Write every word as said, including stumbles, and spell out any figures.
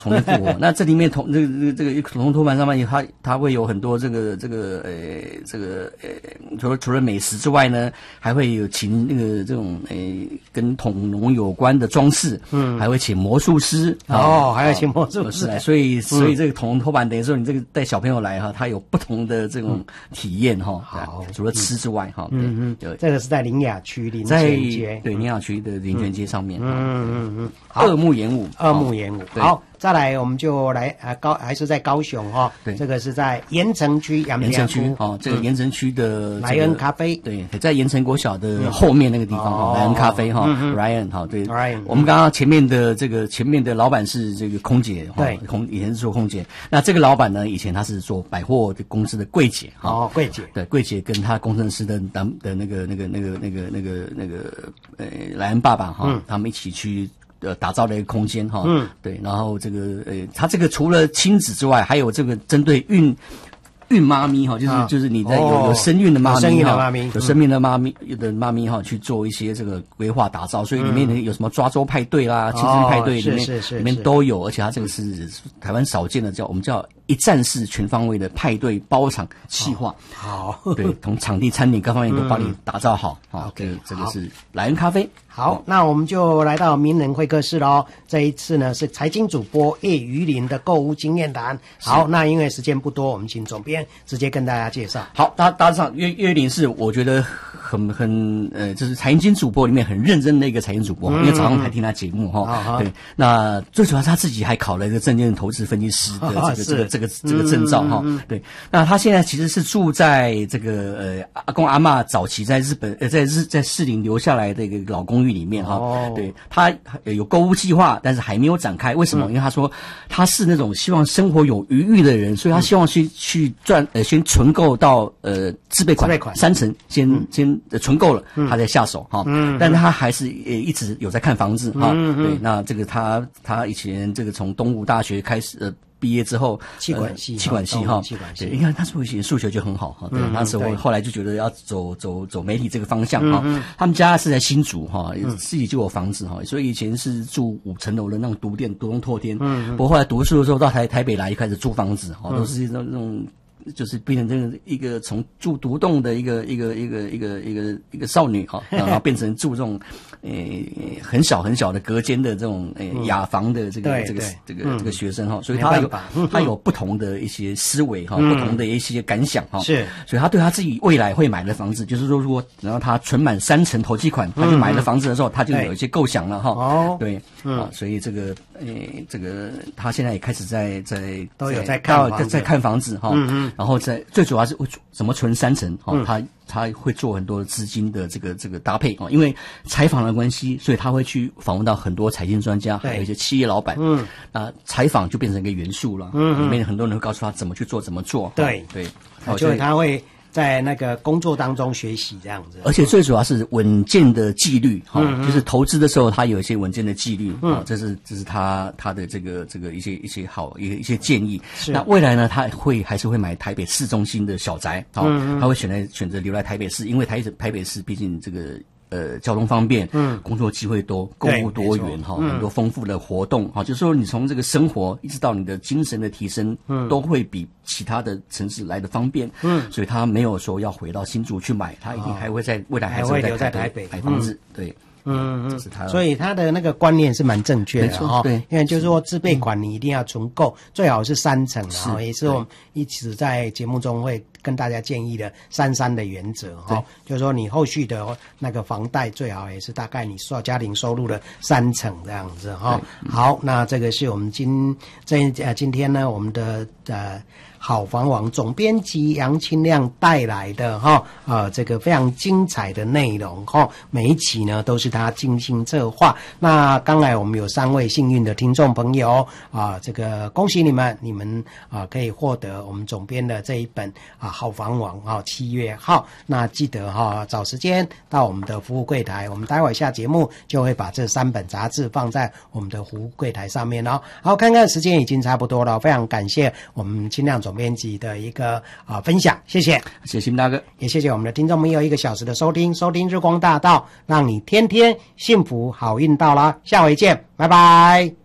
重新复活。那这里面同这个这个这个同托盘上面，它它会有很多这个这个呃这个呃除了除了美食之外呢，还会有请那个这种呃跟统农有关的装饰，嗯，还会请魔术师哦，还要请魔术师， 所以所以这个同托盘等于说你这个带小朋友来哈，他有不同的这种体验哈。好，除了吃之外哈， 嗯嗯，对，这个是在林雅区林泉街， 对林雅区的林泉街上面， 嗯嗯嗯， 二木演武， 二木演武，好。再来，我们就来啊高还是在高雄哈、哦， 对， 这个是在盐城区阳明盐城区哦，这个盐城区的、这个、 莱恩咖啡， 对，在盐城国小的后面那个地方哈，莱恩、嗯、咖啡哈 ，Ryan 哈，对 ，Ryan， 我们刚刚前面的这个前面的老板是这个空姐， 对， 空以前是做空姐，那这个老板呢，以前他是做百货公司的柜姐哈， 哦，柜姐， 对，柜姐跟他工程师的的的那个那个那个那个那个那个呃莱恩爸爸哈、嗯，他们一起去。呃，打造的一个空间哈，嗯，对，然后这个呃，它这个除了亲子之外，还有这个针对孕孕妈咪哈，就是、啊、就是你在有、哦、有生孕的妈咪哈，有生命的妈咪有的妈咪哈，去做一些这个规划打造，所以里面有什么抓周派对啦、亲生派对里面、 哦、是是是里面都有，而且它这个是台湾少见的，叫我们叫一站式全方位的派对包场企划， 哦、好， 对，从场地、餐点各方面都帮你打造好啊。 OK，、嗯、 这个是莱恩咖啡。 好，那我们就来到名人会客室喽。这一次呢是财经主播叶于林的购物经验谈。好，那因为时间不多，我们请总编直接跟大家介绍。 好，大大致上叶叶于林是我觉得很很呃，就是财经主播里面很认真的一个财经主播，嗯、因为早上还听他节目哈、嗯。对，那最主要是他自己还考了一个证券投资分析师的这个、哦、这个这个这个证照哈、嗯。对，那他现在其实是住在这个呃阿公阿嬷早期在日本呃在日在士林留下来的一个老公寓里面哈、哦，对，他有购物计划，但是还没有展开。为什么？嗯、因为他说他是那种希望生活有余裕的人，所以他希望去、嗯、去赚呃先存够到呃自备款， 自备款三成先、嗯、先、呃、存够了， 嗯、 他再下手哈。嗯，但是他还是呃一直有在看房子哈、嗯。对，那这个他他以前这个从东吴大学开始呃。毕业之后， 气管系， 气管系哈， 气管系。 对，你看他以前数学就很好哈，对，那时候后来就觉得要走走走媒体这个方向哈。他们家是在新竹哈，自己就有房子哈，所以以前是住五层楼的那种独店、独栋透天。嗯，不过后来读书的时候到台台北来，就开始租房子哈，都是那种那种。就是变成这个一个从住独栋的一个一个一个一个一个一个少女哈，然后变成住这种呃很小很小的隔间的这种呃雅房的这个这个这个这个学生哈，所以他有他有不同的一些思维哈，不同的一些感想哈， 是， 所以他对他自己未来会买的房子，就是说如果然后他存满三成头期款，他就买了房子的时候，他就有一些构想了哈。 哦， 对，啊，所以这个呃这个他现在也开始在在都有在看在在看房子哈。嗯嗯。然后在最主要是怎么存三成哦， 嗯、 他他会做很多资金的这个这个搭配哦，因为采访的关系，所以他会去访问到很多财经专家，还有一些企业老板。嗯，那采访就变成一个元素了。嗯，里面很多人会告诉他怎么去做，怎么做。 对对， 就是他会在那个工作当中学习这样子， 而且最主要是稳健的纪律哈、嗯，就是投资的时候他有一些稳健的纪律，嗯，这是这是他他的这个这个一些一些好一一些建议。那未来呢，他会还是会买台北市中心的小宅，好、嗯，他会选择选择留在台北市，因为台台北市毕竟这个。呃，交通方便，嗯，工作机会多，购物多元哈，很多丰富的活动哈，就是说你从这个生活一直到你的精神的提升，嗯，都会比其他的城市来的方便，嗯，所以他没有说要回到新竹去买，他一定还会在未来还是会在台北买房子，对。 嗯嗯，所以他的那个观念是蛮正确的哈、哦，对，因为就是说自备款你一定要存够，嗯、最好是三成的哈，也是我们一直在节目中会跟大家建议的三三的原则哈、哦，就是说你后续的那个房贷最好也是大概你收家庭收入的三成这样子哈、哦。好，那这个是我们今这呃今天呢我们的呃。好房网总编辑杨清亮带来的哈呃这个非常精彩的内容哈，每一期呢都是他精心策划。那刚才我们有三位幸运的听众朋友啊，这个恭喜你们，你们啊可以获得我们总编的这一本啊好房网啊七月号。那记得哈找时间到我们的服务柜台，我们待会下节目就会把这三本杂志放在我们的服务柜台上面哦。好，看看时间已经差不多了，非常感谢我们清亮总编辑的一个啊、呃、分享，谢谢， 谢谢新大哥， 也谢谢我们的听众朋友一个小时的收听，收听日光大道，让你天天幸福好运到了，下回见，拜拜。